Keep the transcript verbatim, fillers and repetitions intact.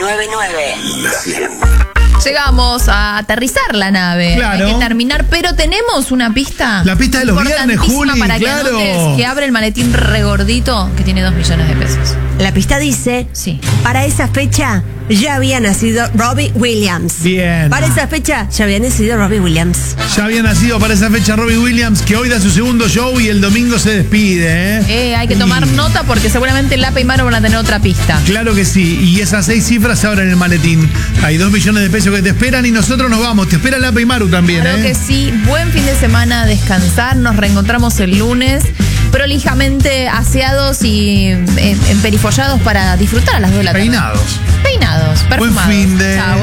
nueve nueve. Llegamos a aterrizar la nave. Claro. Hay que terminar, pero tenemos una pista. La pista de los viernes, importantísima Juli, para que claro. anotes, que abre el maletín regordito que tiene dos millones de pesos. La pista dice, Sí. para esa fecha ya había nacido Robbie Williams. Bien. Para esa fecha ya había nacido Robbie Williams. Ya había nacido para esa fecha Robbie Williams, que hoy da su segundo show y el domingo se despide, ¿eh? Eh, hay que tomar Y- nota porque seguramente Lapa y Maro van a tener otra pista. Claro que sí, y esas seis cifras se abren en el maletín. Hay dos millones de pesos que te esperan y nosotros nos vamos. Te espera Lapa y Maru también, Claro ¿eh? que sí. Buen fin de semana, descansar. Nos reencontramos el lunes, prolijamente aseados y eh, emperifollados para disfrutar a las dos de la tarde. Peinados. Peinados, Buen perfumados. fin de- Chao.